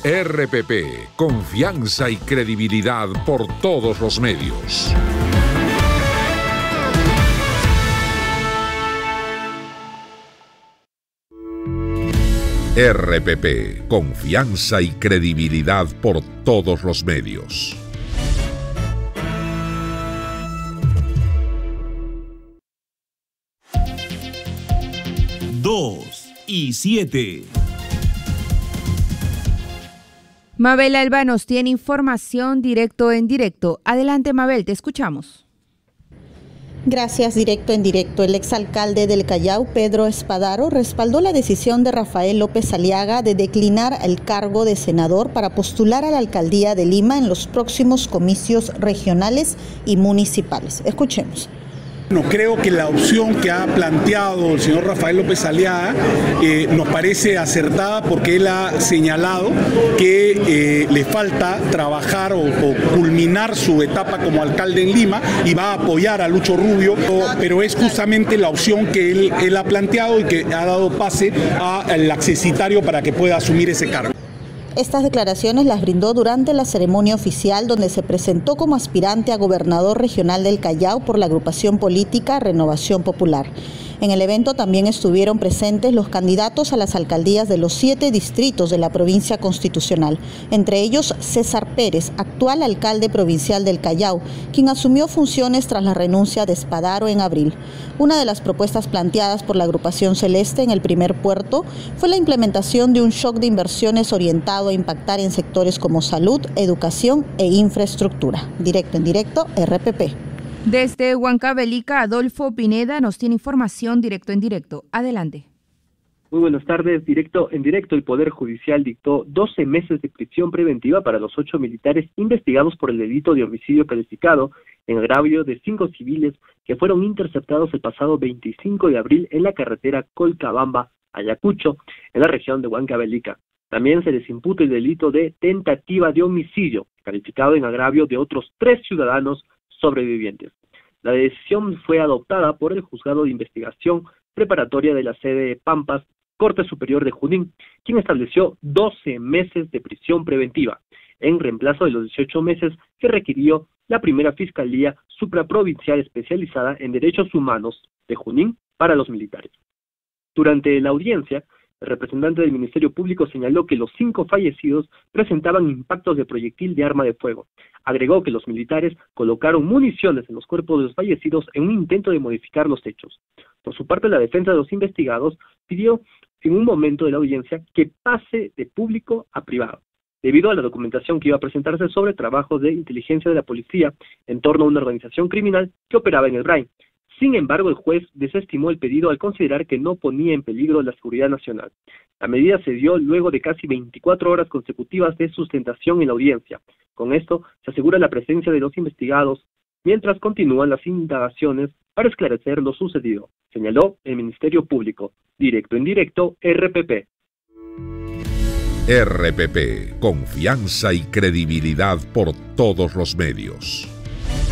RPP, confianza y credibilidad por todos los medios. RPP, confianza y credibilidad por todos los medios. Dos y 7. Mabel Alba nos tiene información directo en directo. Adelante, Mabel, te escuchamos. Gracias, directo en directo. El exalcalde del Callao, Pedro Espadaro, respaldó la decisión de Rafael López Aliaga de declinar el cargo de senador para postular a la alcaldía de Lima en los próximos comicios regionales y municipales. Escuchemos. No creo que la opción que ha planteado el señor Rafael López Aliaga nos parece acertada, porque él ha señalado que le falta trabajar o culminar su etapa como alcalde en Lima y va a apoyar a Lucho Rubio, pero es justamente la opción que él ha planteado y que ha dado pase al accesitario para que pueda asumir ese cargo. Estas declaraciones las brindó durante la ceremonia oficial donde se presentó como aspirante a gobernador regional del Callao por la agrupación política Renovación Popular. En el evento también estuvieron presentes los candidatos a las alcaldías de los 7 distritos de la provincia constitucional, entre ellos César Pérez, actual alcalde provincial del Callao, quien asumió funciones tras la renuncia de Espadaro en abril. Una de las propuestas planteadas por la agrupación celeste en el primer puerto fue la implementación de un shock de inversiones orientado a impactar en sectores como salud, educación e infraestructura. Directo en directo, RPP. Desde Huancavelica, Adolfo Pineda nos tiene información directo en directo. Adelante. Muy buenas tardes. Directo en directo, el Poder Judicial dictó 12 meses de prisión preventiva para los 8 militares investigados por el delito de homicidio calificado en agravio de 5 civiles que fueron interceptados el pasado 25 de abril en la carretera Colcabamba-Ayacucho, en la región de Huancavelica. También se les imputa el delito de tentativa de homicidio, calificado en agravio de otros 3 ciudadanos sobrevivientes. La decisión fue adoptada por el Juzgado de Investigación Preparatoria de la sede de Pampas, Corte Superior de Junín, quien estableció 12 meses de prisión preventiva, en reemplazo de los 18 meses que requirió la primera Fiscalía Supraprovincial Especializada en Derechos Humanos de Junín para los militares. Durante la audiencia, el representante del Ministerio Público señaló que los 5 fallecidos presentaban impactos de proyectil de arma de fuego. Agregó que los militares colocaron municiones en los cuerpos de los fallecidos en un intento de modificar los hechos. Por su parte, la defensa de los investigados pidió en un momento de la audiencia que pase de público a privado, debido a la documentación que iba a presentarse sobre trabajos de inteligencia de la policía en torno a una organización criminal que operaba en el Brain. Sin embargo, el juez desestimó el pedido al considerar que no ponía en peligro la seguridad nacional. La medida se dio luego de casi 24 horas consecutivas de sustentación en la audiencia. Con esto, se asegura la presencia de los investigados, mientras continúan las indagaciones para esclarecer lo sucedido, señaló el Ministerio Público. Directo en directo, RPP. RPP, confianza y credibilidad por todos los medios.